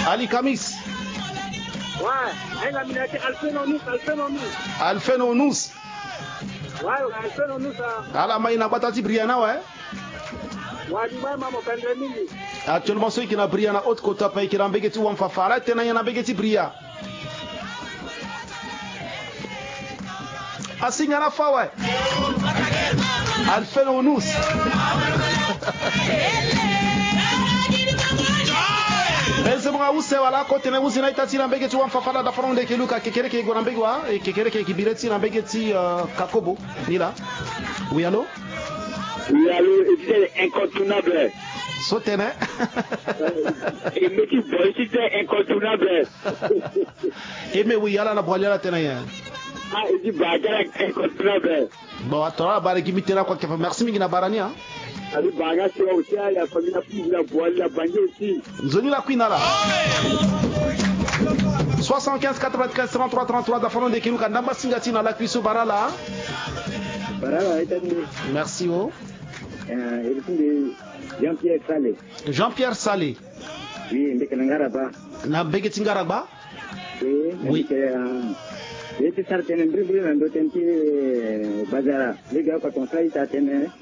Ali Kamis. Ouais, elle a mis Alphenonus. Alphenonus. Ouais, Alphenonus. Ala maina batati Briana, ouais. Ouais, dis moi maman Pendremini. Actuellement ceux qui na Briana haute côte pays qui n'embêtent ou en fafara, tena yana begeti Bria. Asingana fa, ouais. Alphenonus. Benzema use wala kote na uzi na itati na mbege tu wamfafala da fronde keluka kekereke go na mbege wa kekereke kibireti na mbege ti Kakobo nila. Oui allô? Oui allô, c'est incontournable. Sotene. Et petit boy c'était incontournable. Et mais oui ala na boilia tena ya. Ah, il dit bagara incontournable. Bon atora bare kimitera kwa kefa merci mingi na barania. Ali baga sio usia ya famila pula boilia bangi aussi. Nzoni la kwinala. 75 93 33 33 da fronde keluka ndamba singati na la kwiso barala. Barala etani. Merci oh. Jean-Pierre Salé. Jean-Pierre Salé. Oui, Ngaraba. Na Begeti Ngaraba? Oui. Eti sartene ndrible na ndotenti bazara. Lega kwa tonsa tatene.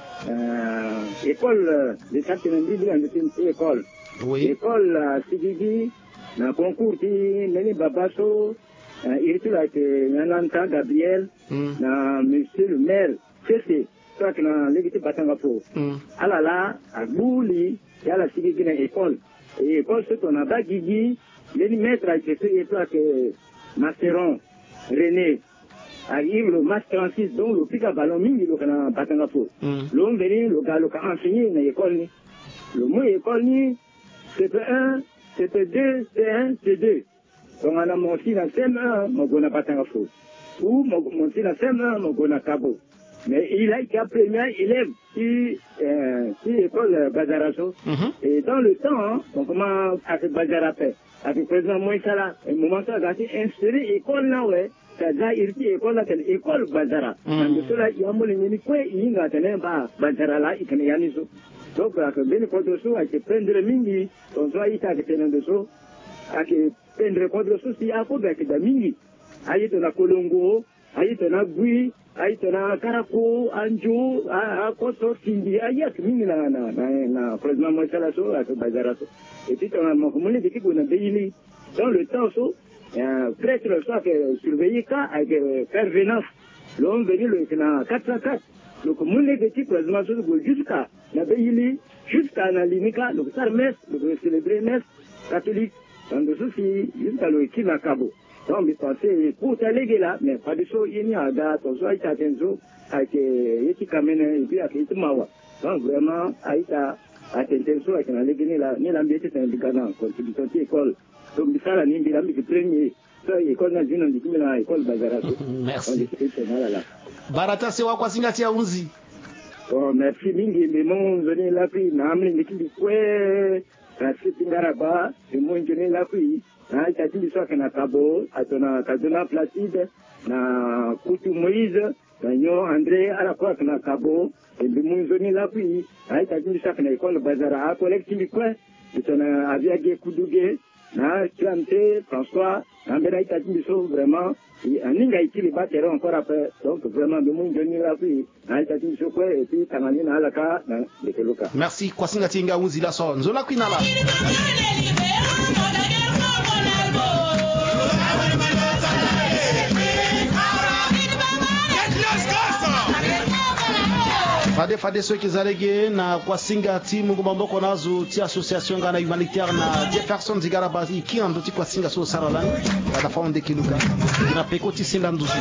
École de sartene ndrible na ndotenti école. Oui. École CDD na concours ti neni babaso iritula ke Nyananta Gabriel na monsieur le maire CC. Toi qui na légiti batanga fo. Alala aguli yala CDD na école. Et école ce qu'on a bagigi les maîtres à CC et toi que Masteron René arrive le match 36 donc le pic à ballon mingi le kana batanga fo. L'homme venu le gars le ka enseigné na école ni. Le mot école ni CP1, CP2, C1, C2. Donc on a monté dans CM1, mon gona batanga fo. Ou monté dans CM1, mon gona Kabo. Mais il a été premier élève qui école Bazaraso. Et dans le temps, on commence avec Bazarapé. Avec le président Moïsala, et moment où il a été inséré école là, ouais, ça a été école là, école Bazara. Donc cela, il y a un moment où il y a un Bazara là, il y a un donc, avec le contre sous, avec prendre mingi, on doit y être avec le sous, avec prendre contre sous, si à cause avec la mingi. Aïe, on a Colongo, aïe, on a Gui, aïe, on a Karako, Anjo, à Koto, Sindi, aïe, mingi na président Moïsala so, avec Bazaraso. Et puis, on a mon communauté d'équipe, on a Béili. Dans le temps, so, prêtre, soit surveiller cas, avec pervenance. L'homme venu le 404. Donc, mon l'équipe, président, jusqu'à la Béili, jusqu'à la Limika, le Sarmes, le célébrer messe catholique, dans le souci, jusqu'à le Kinakabo. Donc, je pensais, pour t'alléguer là, mais pas de chose, il y a date, on soit à Tenzo, avec Yeti Kamene, et puis avec Mawa. Donc, vraiment, Aïta, à Tenzo, avec un allégué là, ni l'ambiance c'est un décadent, contribution de l'école. Donc, ça, la Nimbi, la premier, ça, l'école n'a jamais dit que l'école Bazaraso. Merci. Barata sewa kwa singati ya unzi. Oh, merci mingi, mais mon venu la pris, n'a amené l'équipe du kwe, na sisi Ngaraba, et mon venu la pris, na itati soit na Kabo, atona Kadona Placide, na Kutu Moïse, na Nyo André à la fois na Kabo, et de mon venu la pris, na itati soit na école Bazara, collectif du kwe, et son aviagé Koudougué, na Tlamte, François, na Mbeda itati soit vraiment, un ninga ici les batteront encore après, donc vraiment de mon venu la pris, na itati soit kwe, et puis Tanani na Alaka, na Dekeloka. Merci, kwa singati nga unzi la son, zola kwinala. Fade ceux qui zalege na kwa singa timu ngombo nazo ti association ngana humanitaire na Jefferson Zigarabazi qui ando ti kwa singa so saralan da fonde kiluka na pekoti sinda ndusu